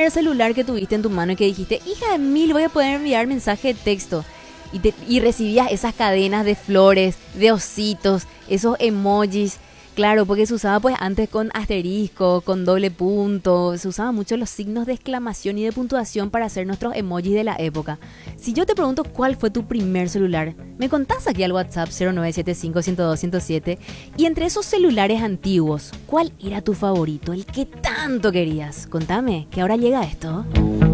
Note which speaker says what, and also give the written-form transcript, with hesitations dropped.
Speaker 1: primer celular que tuviste en tu mano y que dijiste, hija de mil, voy a poder enviar mensaje de texto? Y recibías esas cadenas de flores, de ositos, esos emojis. Claro, porque se usaba pues antes con asterisco, con doble punto, se usaban mucho los signos de exclamación y de puntuación para hacer nuestros emojis de la época. Si yo te pregunto cuál fue tu primer celular, me contás aquí al WhatsApp 0975-102-107 y entre esos celulares antiguos, ¿cuál era tu favorito, el que tanto querías? Contame, que ahora llega esto.